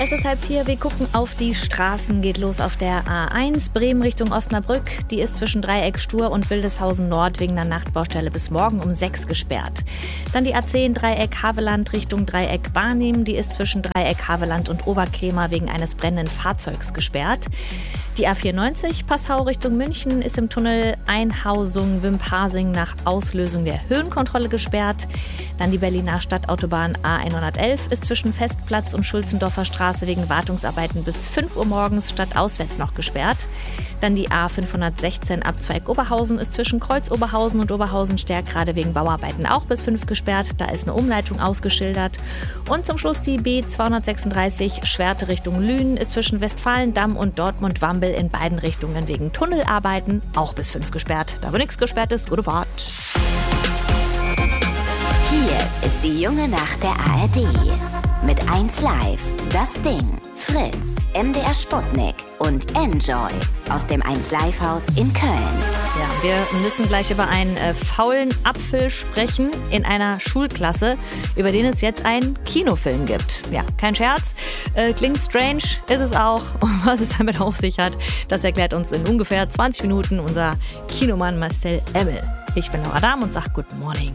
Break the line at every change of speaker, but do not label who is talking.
Es ist 3:30, wir gucken auf die Straßen. Geht los auf der A1 Bremen Richtung Osnabrück. Die ist zwischen Dreieck Stur und Wildeshausen Nord wegen einer Nachtbaustelle bis morgen um 6 gesperrt. Dann die A10 Dreieck Haveland Richtung Dreieck Barnim. Die ist zwischen Dreieck Haveland und Oberkrämer wegen eines brennenden Fahrzeugs gesperrt. Die A94 Passau Richtung München ist im Tunnel Einhausung-Wimpasing nach Auslösung der Höhenkontrolle gesperrt. Dann die Berliner Stadtautobahn A111 ist zwischen Festplatz und Schulzendorfer Straße wegen Wartungsarbeiten bis 5 Uhr morgens stadtauswärts noch gesperrt. Dann die A516 Abzweig Oberhausen ist zwischen Kreuz Oberhausen und Oberhausen-Stärk gerade wegen Bauarbeiten auch bis 5 gesperrt. Da ist eine Umleitung ausgeschildert. Und zum Schluss die B236 Schwerte Richtung Lünen ist zwischen Westfalendamm und Dortmund-Wambel in beiden Richtungen wegen Tunnelarbeiten auch bis 5 gesperrt. Da wo nichts gesperrt ist, gute Fahrt.
Hier ist die junge Nacht der ARD. Mit 1Live, Das Ding, Fritz, MDR Sputnik und Enjoy aus dem 1Live-Haus in Köln.
Ja, wir müssen gleich über einen faulen Apfel sprechen in einer Schulklasse, über den es jetzt einen Kinofilm gibt. Ja, kein Scherz, klingt strange, ist es auch. Und was es damit auf sich hat, das erklärt uns in ungefähr 20 Minuten unser Kinomann Marcel Emmel. Ich bin Laura Dahm und sage Good Morning.